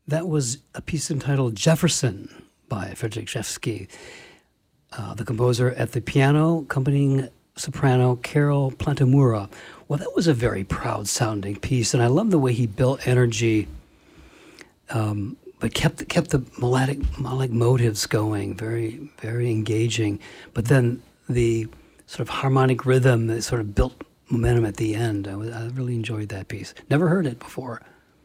That was a piece entitled Jefferson by Frederick Rzewski. The composer at the piano, accompanying soprano Carol Plantamura. Well, that was a very proud-sounding piece, and I love the way he built energy, but kept the melodic motives going, very, very engaging. But then the sort of harmonic rhythm that sort of built momentum at the end. I really enjoyed that piece. Never heard it before.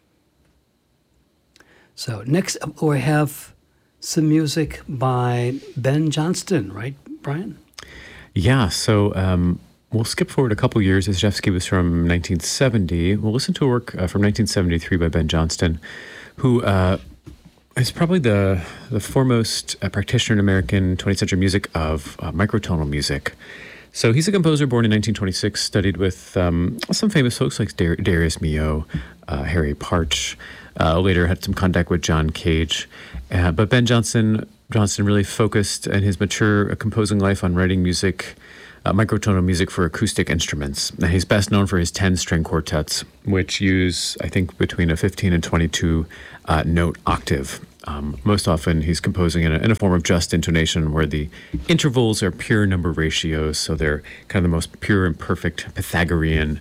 So next up, we have some music by Ben Johnston, right, Brian? Yeah, so we'll skip forward a couple years, as Rzewski was from 1970. We'll listen to a work from 1973 by Ben Johnston, who is probably the foremost practitioner in American 20th century music of microtonal music. So he's a composer born in 1926, studied with some famous folks like Darius Milhaud, Harry Partch, later had some contact with John Cage. But Ben Johnston really focused in his mature composing life on writing music, microtonal music for acoustic instruments. Now, he's best known for his 10-string quartets, which use, I think, between a 15 and 22 note octave. Most often, he's composing in a form of just intonation where the intervals are pure number ratios, so they're kind of the most pure and perfect Pythagorean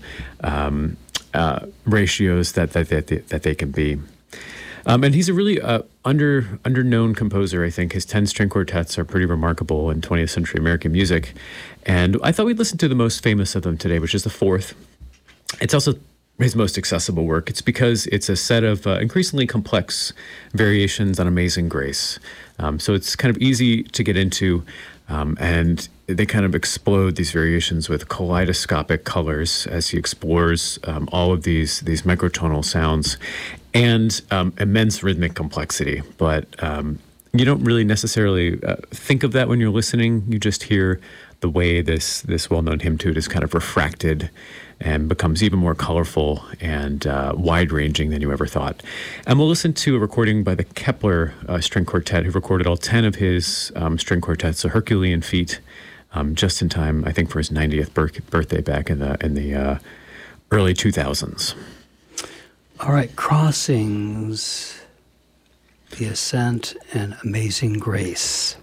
ratios that they can be. And he's a really under-known composer, I think. His 10-string quartets are pretty remarkable in 20th century American music. And I thought we'd listen to the most famous of them today, which is the fourth. It's also his most accessible work. It's because it's a set of increasingly complex variations on Amazing Grace. So it's kind of easy to get into, and they kind of explode these variations with kaleidoscopic colors as he explores all of these microtonal sounds and immense rhythmic complexity. But you don't really necessarily think of that when you're listening. You just hear the way this well-known hymn tune is kind of refracted and becomes even more colorful and wide-ranging than you ever thought. And we'll listen to a recording by the Kepler String Quartet, who recorded all 10 of his string quartets, a Herculean feat, just in time, I think, for his 90th birthday back in the early 2000s. All right, Crossings, The Ascent, and Amazing Grace.